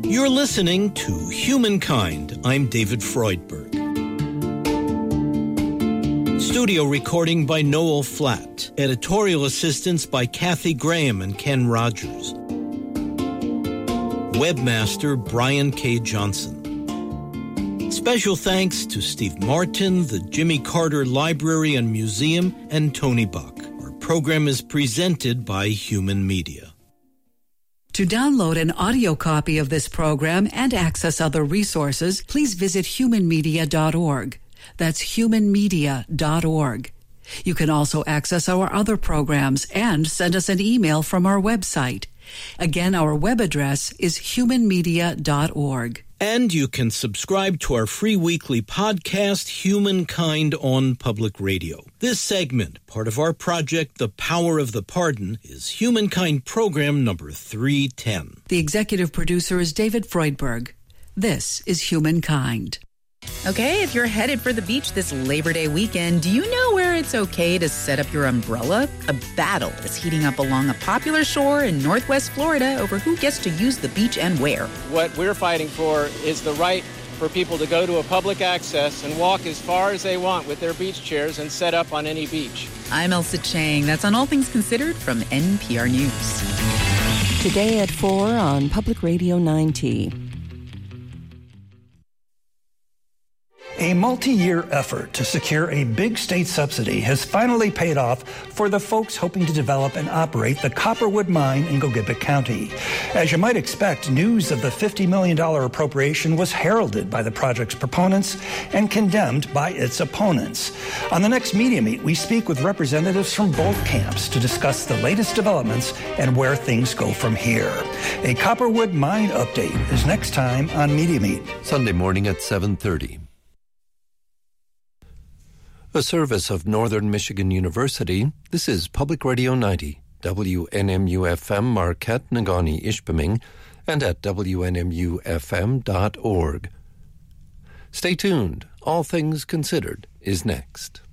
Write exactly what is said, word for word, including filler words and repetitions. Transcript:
You're listening to Humankind. I'm David Freudberg. Studio recording by Noel Flatt. Editorial assistance by Kathy Graham and Ken Rogers. Webmaster Brian K. Johnson. Special thanks to Steve Martin, the Jimmy Carter Library and Museum, and Tony Buck. Our program is presented by Human Media. To download an audio copy of this program and access other resources, please visit human media dot org. That's human media dot org. You can also access our other programs and send us an email from our website. Again, our web address is human media dot org. And you can subscribe to our free weekly podcast, Humankind on Public Radio. This segment, part of our project, The Power of the Pardon, is Humankind program number three ten. The executive producer is David Freudberg. This is Humankind. Okay, if you're headed for the beach this Labor Day weekend, do you know where it's okay to set up your umbrella? A battle is heating up along a popular shore in Northwest Florida over who gets to use the beach and where. What we're fighting for is the right for people to go to a public access and walk as far as they want with their beach chairs and set up on any beach. I'm Elsa Chang. That's on All Things Considered from N P R News. Today at four on Public Radio nine T. A multi-year effort to secure a big state subsidy has finally paid off for the folks hoping to develop and operate the Copperwood Mine in Gogebic County. As you might expect, news of the fifty million dollars appropriation was heralded by the project's proponents and condemned by its opponents. On the next Media Meet, we speak with representatives from both camps to discuss the latest developments and where things go from here. A Copperwood Mine update is next time on Media Meet. Sunday morning at seven thirty. A service of Northern Michigan University, this is Public Radio ninety, W N M U F M Marquette, Negaunee, Ishpeming, and at W N M U F M dot org. Stay tuned. All Things Considered is next.